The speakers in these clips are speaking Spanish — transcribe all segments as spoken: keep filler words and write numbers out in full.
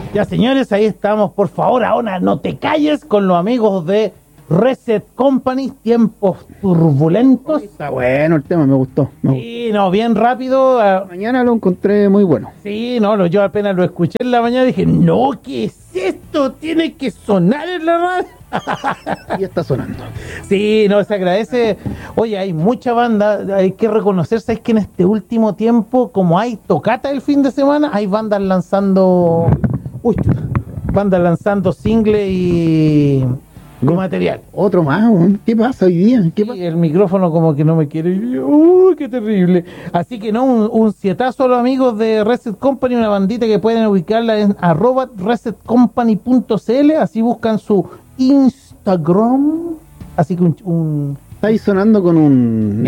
Ya, señores, ahí estamos. Por favor, ahora no te calles con los amigos de Reset Company, tiempos turbulentos. Uy, está bueno el tema, me gustó. Me Sí, no, bien rápido. Uh, Mañana lo encontré muy bueno. Sí, no, lo, yo apenas lo escuché en la mañana dije, no, ¿qué es esto? Tiene que sonar en la radio. Ya está sonando. Sí, no, se agradece. Oye, hay mucha banda, hay que reconocer, ¿sabes? Que en este último tiempo, como hay tocata el fin de semana, hay bandas lanzando, uy, bandas lanzando single y, y material. Otro más, weón. ¿Qué pasa hoy día? ¿Qué pasa? Y el micrófono como que no me quiere. Uy, qué terrible. Así que no, un, un sietazo a los amigos de Reset Company, una bandita que pueden ubicarla en arroba resetcompany punto cl, así buscan su Instagram. Así que un, un... Está ahí sonando con un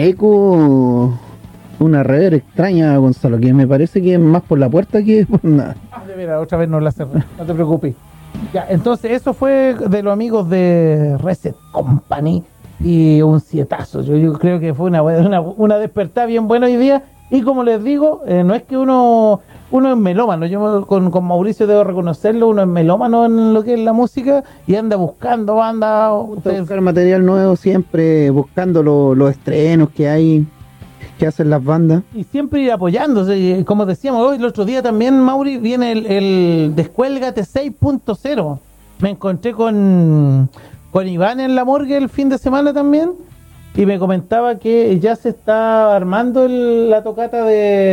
eco, una rever extraña, Gonzalo, que me parece que es más por la puerta que por nada. Ah, de veras, otra vez no la cerré, no te preocupes. Ya, entonces eso fue de los amigos de Reset Company y un sietazo. Yo, yo creo que fue una, una, una despertada bien buena hoy día. Y como les digo, eh, no es que uno uno es melómano, yo con, con Mauricio debo reconocerlo, uno es melómano en lo que es la música y anda buscando banda. Ustedes... buscar material nuevo siempre, buscando lo, los estrenos que hay, que hacen las bandas. Y siempre ir apoyándose, como decíamos hoy, el otro día también, Mauri, viene el, el Descuélgate seis punto cero. Me encontré con, con Iván en la morgue el fin de semana también. Y me comentaba que ya se está armando el, la tocata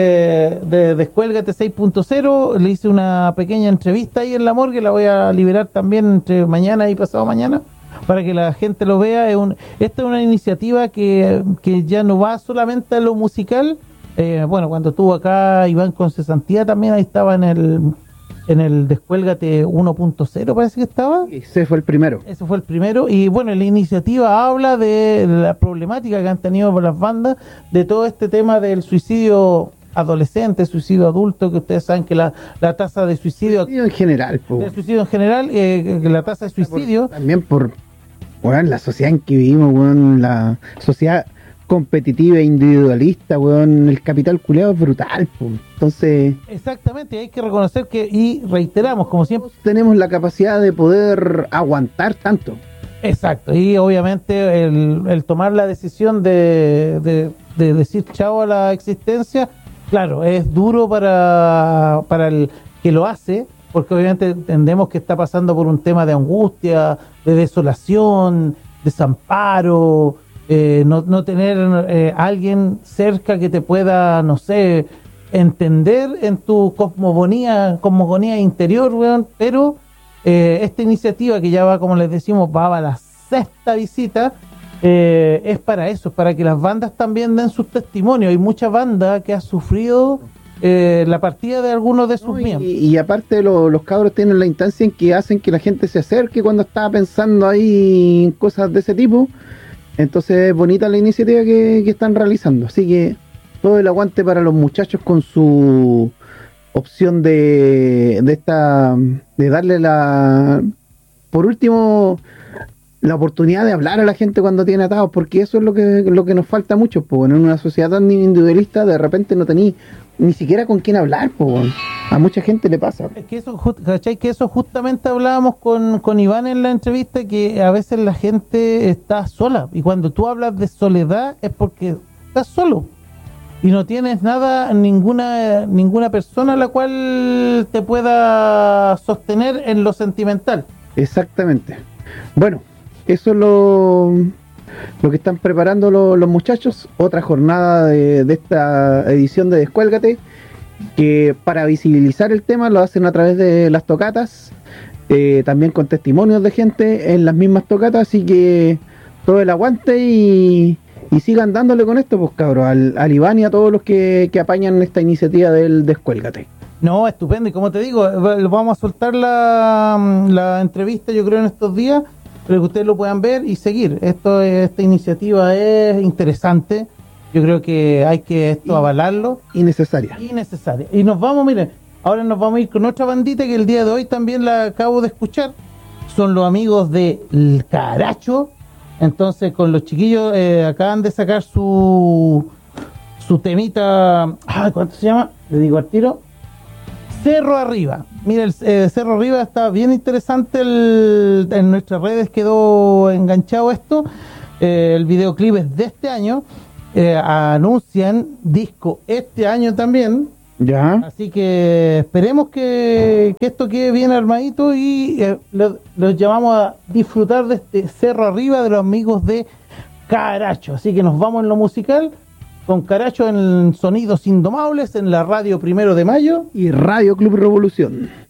de, de Descuélgate seis punto cero. Le hice una pequeña entrevista ahí en la morgue, la voy a liberar también entre mañana y pasado mañana para que la gente lo vea. Es un, esta es una iniciativa que, que ya no va solamente a lo musical. Eh, bueno, cuando estuvo acá Iván con cesantía también, ahí estaba en el... en el Descuélgate uno punto cero parece que estaba. Ese fue el primero. Ese fue el primero. Y bueno, la iniciativa habla de la problemática que han tenido por las bandas, de todo este tema del suicidio adolescente, suicidio adulto, que ustedes saben que la, la tasa de suicidio... suicidio en general. Po. De suicidio en general, eh, que la tasa de suicidio... Por, también por bueno, la sociedad en que vivimos, bueno, la sociedad competitiva e individualista, weón, el capital culeado es brutal, po. Entonces... Exactamente, hay que reconocer que, y reiteramos, como siempre... tenemos la capacidad de poder aguantar tanto. Exacto, y obviamente el, el tomar la decisión de, de, de decir chao a la existencia, claro, es duro para, para el que lo hace, porque obviamente entendemos que está pasando por un tema de angustia, de desolación, desamparo... Eh, no, no tener eh, alguien cerca que te pueda, no sé, entender en tu cosmogonía, cosmogonía interior, weón, pero eh, esta iniciativa que ya va, como les decimos, va a la sexta visita, eh, es para eso, para que las bandas también den sus testimonios. Hay mucha banda que ha sufrido eh, la partida de algunos de sus no, y, miembros. Y aparte lo, los cabros tienen la instancia en que hacen que la gente se acerque cuando está pensando ahí en cosas de ese tipo. Entonces es bonita la iniciativa que, que están realizando. Así que todo el aguante para los muchachos con su opción de, de esta de darle la por último la oportunidad de hablar a la gente cuando tiene atados, porque eso es lo que lo que nos falta mucho, pues en una sociedad tan individualista de repente no tenés ni siquiera con quién hablar, pues a mucha gente le pasa. Es que eso, ¿cachai? Que eso justamente hablábamos con, con Iván en la entrevista, que a veces la gente está sola, y cuando tú hablas de soledad es porque estás solo y no tienes nada, ninguna ninguna persona a la cual te pueda sostener en lo sentimental. Exactamente. Bueno, eso es lo, lo que están preparando lo, los muchachos. Otra jornada de, de esta edición de Descuélgate, que para visibilizar el tema lo hacen a través de las tocatas, eh, también con testimonios de gente en las mismas tocatas. Así que todo el aguante y, y sigan dándole con esto, pues cabros, al, al Iván y a todos los que, que apañan esta iniciativa del Descuélgate. No, estupendo, y como te digo, vamos a soltar la, la entrevista yo creo en estos días, para que ustedes lo puedan ver y seguir. Esto, esta iniciativa es interesante, yo creo que hay que esto y, avalarlo. Y necesaria. Y necesaria. Y nos vamos, miren, ahora nos vamos a ir con otra bandita que el día de hoy también la acabo de escuchar, son los amigos de El Caracho. Entonces con los chiquillos eh, acaban de sacar su su temita, ay, ¿cuánto se llama? Le digo al tiro. Cerro Arriba. Mira, el eh, Cerro Arriba está bien interesante. El, en nuestras redes quedó enganchado esto. Eh, el videoclip es de este año. Eh, anuncian disco este año también. Ya. Así que esperemos que, que esto quede bien armadito y eh, lo- los llamamos a disfrutar de este Cerro Arriba de los amigos de Caracho. Así que nos vamos en lo musical con Caracho en Sonidos Indomables en la radio Primero de Mayo. Y Radio Club Revolución.